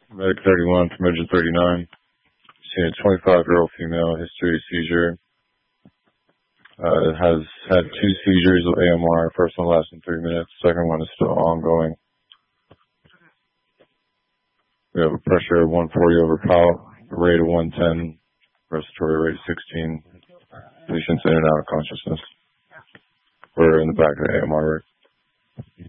Medic 31 from Engine 39. Seen a 25-year-old female, history of seizure. Has had 2 seizures with AMR. First one lasting 3 minutes. Second one is still ongoing. We have a pressure of 140 over palp, a rate of 110, respiratory rate 16. Patient's in and out of consciousness. We're in the back of the AMR rig.